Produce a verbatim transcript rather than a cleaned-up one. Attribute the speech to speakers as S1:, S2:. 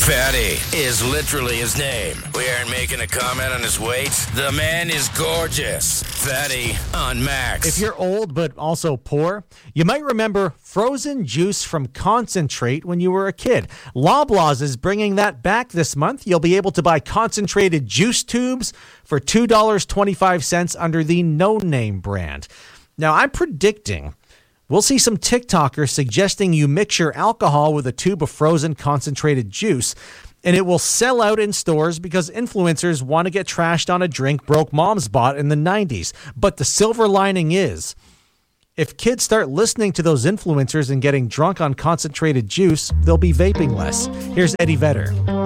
S1: Fatty is literally his name. We aren't making a comment on his weight. The man is gorgeous. Fatty on Max.
S2: If you're old but also poor, you might remember frozen juice from concentrate when you were a kid. Loblaws is bringing that back this month. You'll be able to buy concentrated juice tubes for two dollars and twenty-five cents under the No Name brand. Now, I'm predicting we'll see some TikTokers suggesting you mix your alcohol with a tube of frozen concentrated juice, and it will sell out in stores because influencers want to get trashed on a drink broke moms bought in the nineties. But the silver lining is, if kids start listening to those influencers and getting drunk on concentrated juice, they'll be vaping less. Here's Eddie Vedder.